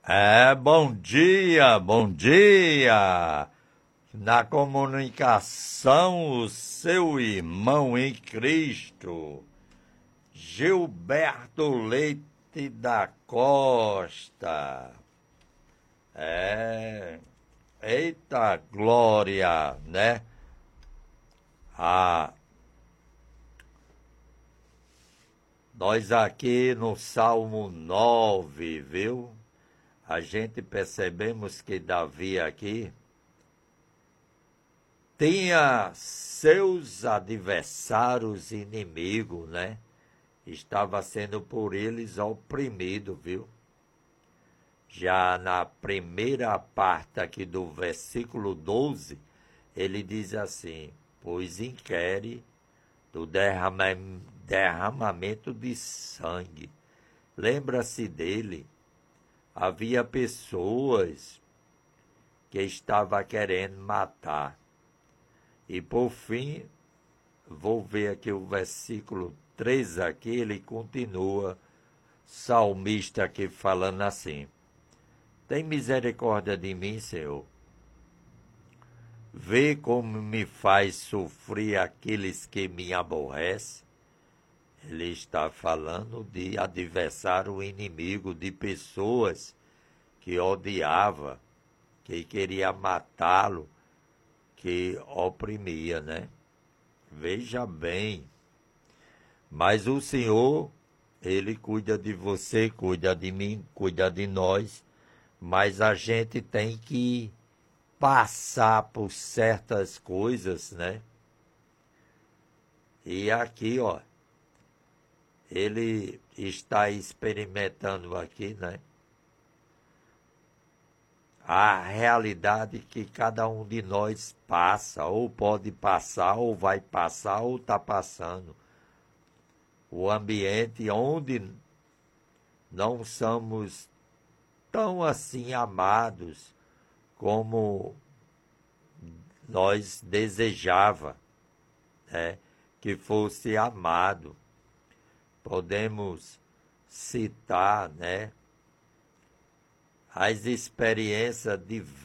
Bom dia, bom dia. Na comunicação, o seu irmão em Cristo, Gilberto Leite da Costa. É, eita glória, né? Ah, nós aqui no Salmo 9, viu? A gente percebemos que Davi aqui tinha seus adversários inimigos, né? Estava sendo por eles oprimido, viu? Já na primeira parte aqui do versículo 12, ele diz assim: pois inquire do derramamento de sangue. Lembra-se dele, havia pessoas que estavam querendo matar. E por fim, vou ver aqui o versículo 3 aqui, ele continua, salmista aqui falando assim: tem misericórdia de mim, Senhor. Vê como me faz sofrer aqueles que me aborrecem. Ele está falando de adversário inimigo, de pessoas que odiava, que queria matá-lo, que oprimia, né? Veja bem, mas o Senhor, Ele cuida de você, cuida de mim, cuida de nós, mas a gente tem que passar por certas coisas, né? E aqui, ó, ele está experimentando aqui, né? A realidade que cada um de nós passa, ou pode passar, ou vai passar, ou está passando. O ambiente onde não somos tão assim amados como nós desejava, né, que fosse amado. Podemos citar, né, as experiências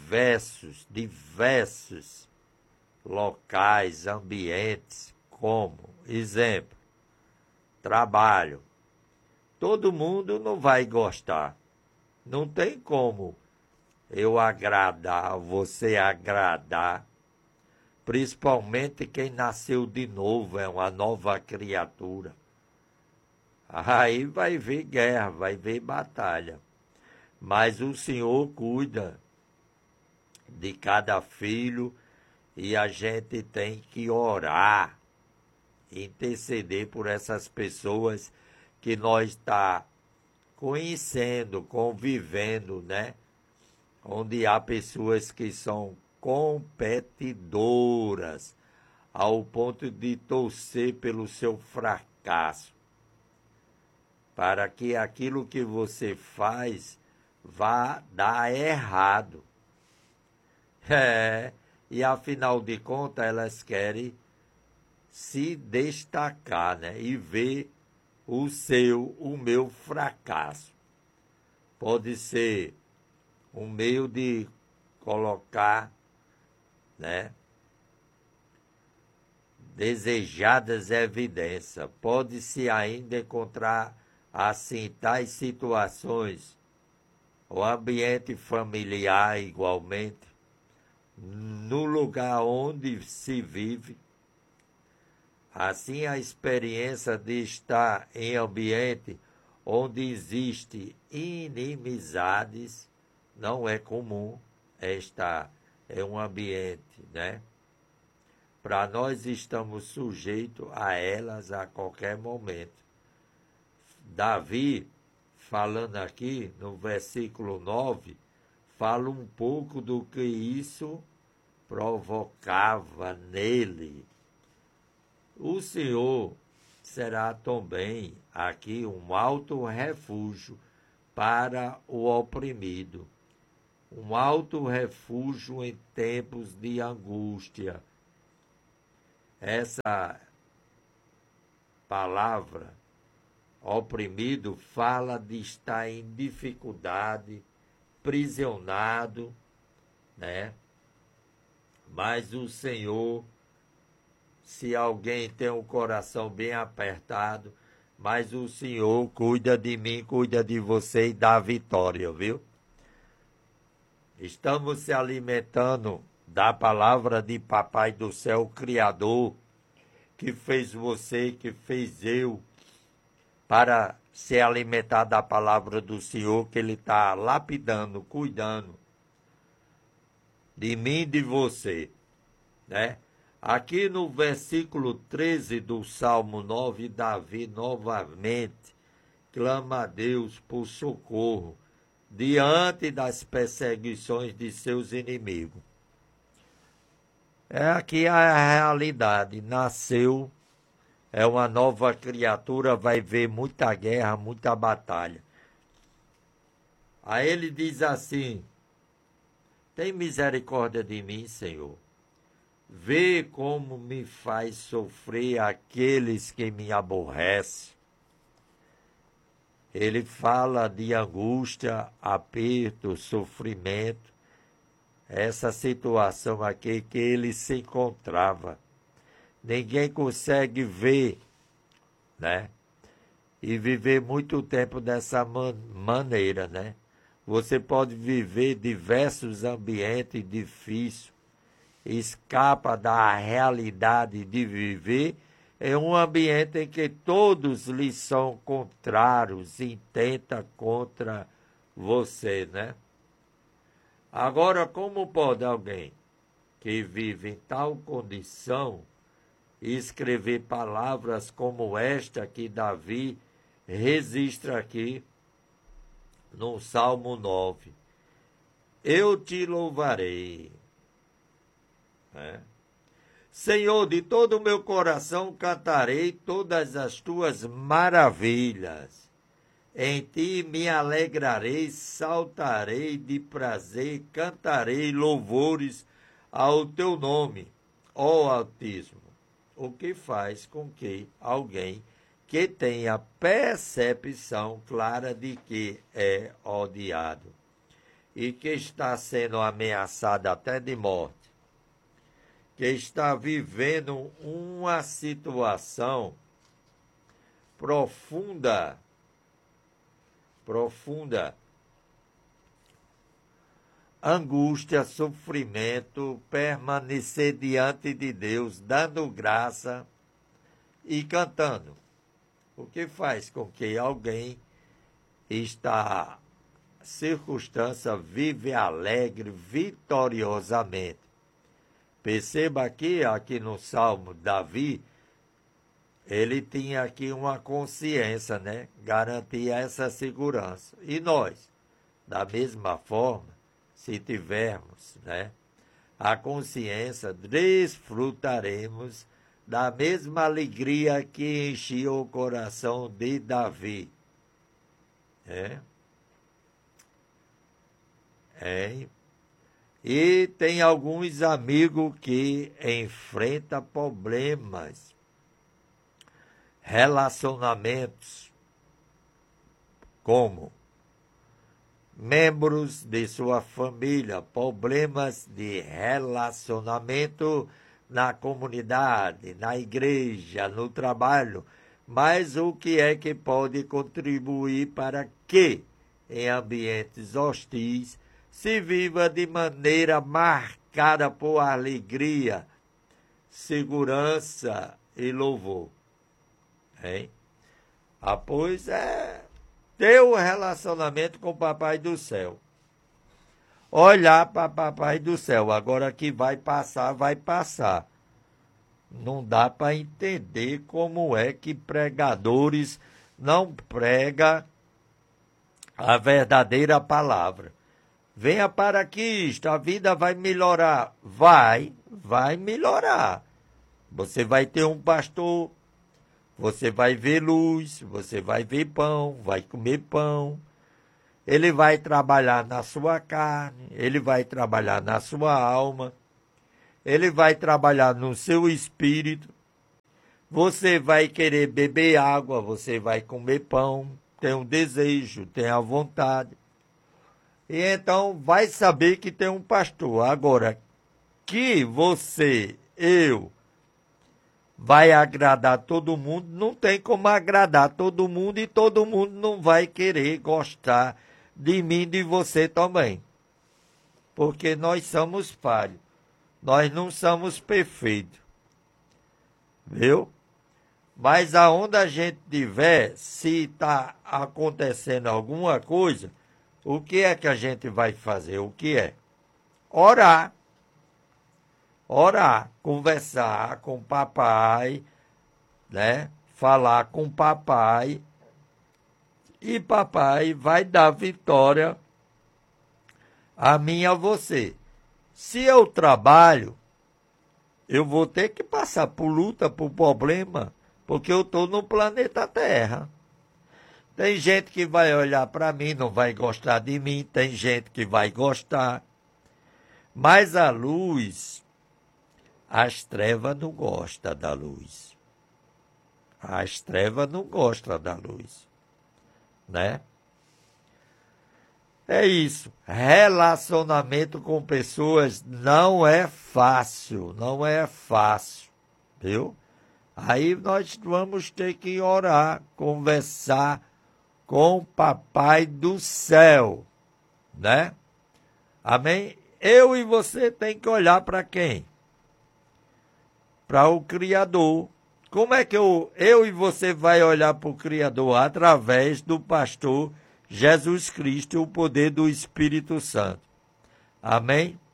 diversos locais, ambientes, como, exemplo, trabalho. Todo mundo não vai gostar. Não tem como eu agradar, você agradar, principalmente quem nasceu de novo, é uma nova criatura. Aí vai ver guerra, vai ver batalha. Mas o Senhor cuida de cada filho e a gente tem que orar, interceder por essas pessoas que nós está conhecendo, convivendo, né? Onde há pessoas que são competidoras ao ponto de torcer pelo seu fracasso, para que aquilo que você faz vá dar errado. E afinal de contas elas querem se destacar, né? E ver o meu fracasso. Pode ser um meio de colocar, né, desejadas evidências. Pode-se ainda encontrar assim tais situações, o ambiente familiar igualmente, no lugar onde se vive. Assim, a experiência de estar em ambiente onde existe inimizades não é comum. É um ambiente, né? Para nós estamos sujeitos a elas a qualquer momento. Davi, falando aqui no versículo 9, fala um pouco do que isso provocava nele. O Senhor será também aqui um alto refúgio para o oprimido, um alto refúgio em tempos de angústia. Essa palavra, oprimido, fala de estar em dificuldade, aprisionado, né? Mas o Senhor, se alguém tem um coração bem apertado, mas o Senhor cuida de mim, cuida de você e dá vitória, viu? Estamos se alimentando da palavra de Papai do Céu, Criador, que fez você, que fez eu, para se alimentar da palavra do Senhor, que Ele está lapidando, cuidando de mim e de você, né? Aqui no versículo 13 do Salmo 9, Davi novamente clama a Deus por socorro diante das perseguições de seus inimigos. É aqui a realidade, nasceu, é uma nova criatura, vai ver muita guerra, muita batalha. Aí ele diz assim: tem misericórdia de mim, Senhor. Vê como me faz sofrer aqueles que me aborrecem. Ele fala de angústia, aperto, sofrimento, essa situação aqui que ele se encontrava. Ninguém consegue ver, né? E viver muito tempo dessa maneira, né? Você pode viver diversos ambientes difíceis, escapa da realidade de viver em um ambiente em que todos lhe são contrários, intenta contra você, né? Agora, como pode alguém que vive em tal condição escrever palavras como esta que Davi registra aqui no Salmo 9? Eu te louvarei, né? Senhor, de todo o meu coração cantarei todas as tuas maravilhas. Em ti me alegrarei, saltarei de prazer, cantarei louvores ao teu nome, ó Altíssimo. O que faz com que alguém que tenha percepção clara de que é odiado e que está sendo ameaçado até de morte, que está vivendo uma situação profunda, angústia, sofrimento, permanecer diante de Deus, dando graça e cantando. O que faz com que alguém está circunstância vive alegre, vitoriosamente. Perceba aqui no Salmo, Davi, ele tinha aqui uma consciência, né? Garantia essa segurança. E nós, da mesma forma, se tivermos, né, a consciência, desfrutaremos da mesma alegria que enchia o coração de Davi. E tem alguns amigos que enfrentam problemas, relacionamentos, como membros de sua família, problemas de relacionamento na comunidade, na igreja, no trabalho. Mas o que é que pode contribuir para que, em ambientes hostis, se viva de maneira marcada por alegria, segurança e louvor? Pois é ter um relacionamento com o Papai do Céu. Olhar para Papai do Céu. Agora que vai passar, vai passar. Não dá para entender como é que pregadores não pregam a verdadeira palavra. Venha para Cristo, a vida vai melhorar. Vai melhorar. Você vai ter um pastor, você vai ver luz, você vai ver pão, vai comer pão. Ele vai trabalhar na sua carne, ele vai trabalhar na sua alma, ele vai trabalhar no seu espírito. Você vai querer beber água, você vai comer pão, tem um desejo, tem a vontade. E então vai saber que tem um pastor. Agora, que você, eu, vai agradar todo mundo, não tem como agradar todo mundo e todo mundo não vai querer gostar de mim e de você também. Porque nós somos falhos. Nós não somos perfeitos. Viu? Mas aonde a gente tiver, se está acontecendo alguma coisa, o que é que a gente vai fazer? O que é? Orar. Orar, conversar com o papai, né? Falar com o papai. E papai vai dar vitória a mim e a você. Se eu trabalho, eu vou ter que passar por luta, por problema, porque eu estou no planeta Terra. Tem gente que vai olhar para mim, não vai gostar de mim, tem gente que vai gostar. Mas a luz, as trevas não gostam da luz. As trevas não gostam da luz, né? É isso. Relacionamento com pessoas não é fácil, não é fácil, viu? Aí nós vamos ter que orar, conversar com o Papai do céu, né? Amém? Eu e você tem que olhar para quem? Para o Criador. Como é que eu e você vai olhar para o Criador? Através do pastor Jesus Cristo e o poder do Espírito Santo. Amém?